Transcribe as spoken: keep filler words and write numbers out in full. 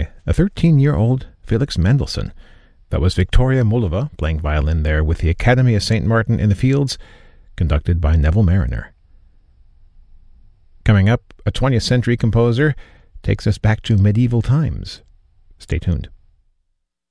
by a thirteen-year-old Felix Mendelssohn. That was Victoria Mullova playing violin there with the Academy of Saint Martin in the Fields, conducted by Neville Marriner. Coming up, a twentieth century composer takes us back to medieval times. Stay tuned.